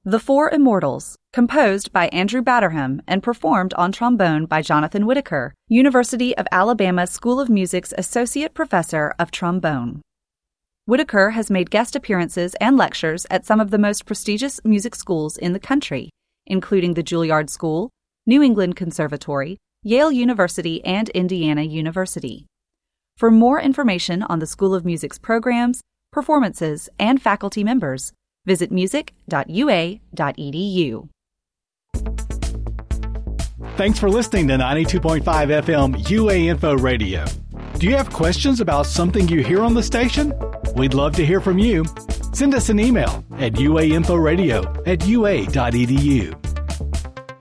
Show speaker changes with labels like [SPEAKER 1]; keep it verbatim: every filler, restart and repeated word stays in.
[SPEAKER 1] The Four Immortals, composed by Andrew Batterham and performed on trombone by Jonathan Whitaker, University of Alabama School of Music's Associate Professor of Trombone. Whitaker has made guest appearances and lectures at some of the most prestigious music schools in the country, including the Juilliard School, New England Conservatory, Yale University, and Indiana University. For more information on the School of Music's programs, performances, and faculty members, visit music dot u a dot e d u.
[SPEAKER 2] Thanks for listening to ninety-two point five F M U A Info Radio. Do you have questions about something you hear on the station? We'd love to hear from you. Send us an email at uainforadio at u a dot e d u.